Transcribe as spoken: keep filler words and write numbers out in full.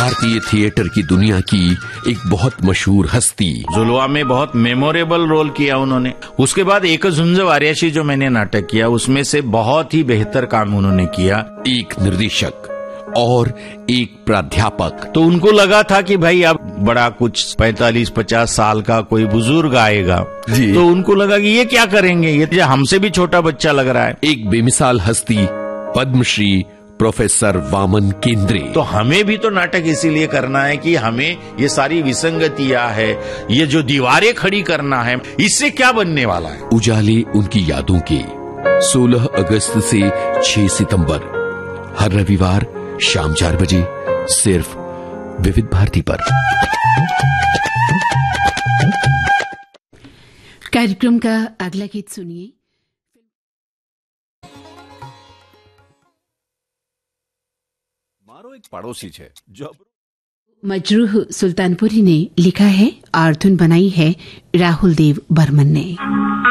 भारतीय थिएटर की दुनिया की एक बहुत मशहूर हस्ती। जुलवा में बहुत मेमोरेबल रोल किया उन्होंने। उसके बाद एक झुंज वार्याशी जो मैंने नाटक किया, उसमें से बहुत ही बेहतर काम उन्होंने किया। एक निर्देशक और एक प्राध्यापक। तो उनको लगा था कि भाई अब बड़ा कुछ पैंतालीस पचास साल का कोई बुजुर्ग आएगा, तो उनको लगा कि ये क्या करेंगे, ये हमसे भी छोटा बच्चा लग रहा है। एक बेमिसाल हस्ती पद्मश्री प्रोफेसर वामन केंद्रे। तो हमें भी तो नाटक इसीलिए करना है कि हमें ये सारी विसंगतियां है, ये जो दीवारें खड़ी करना है, इससे क्या बनने वाला है। उजाले उनकी यादों के सोलह अगस्त से छह सितंबर हर रविवार शाम चार बजे सिर्फ विविध भारती पर। कार्यक्रम का अगला गीत सुनिए। मारो एक पड़ोसी छे जो मजरूह सुल्तानपुरी ने लिखा है और धुन बनाई है राहुल देव बर्मन ने।